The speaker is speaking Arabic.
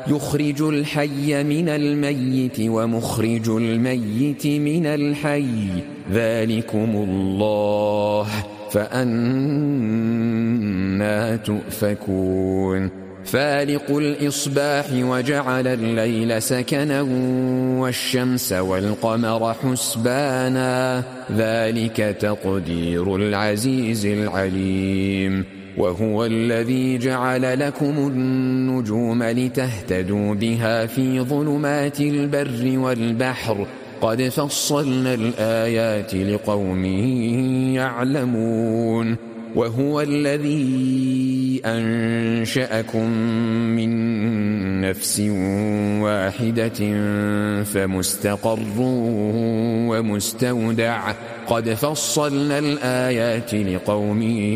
يخرج الحي من الميت ومخرج الميت من الحي ذلكم الله فأنى تؤفكون فالق الإصباح وجعل الليل سكنا والشمس والقمر حسبانا ذلك تقدير العزيز العليم وهو الذي جعل لكم النجوم لتهتدوا بها في ظلمات البر والبحر قد فصلنا الآيات لقوم يعلمون وهو الذي أنشأكم من نفس واحدة فمستقر ومستودع قد فصلنا الآيات لقوم